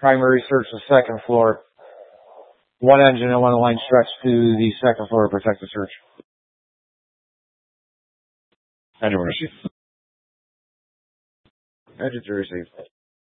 Primary search the second floor. One engine and one line stretch to the second floor to protect the search. Engine receive. Engines are received.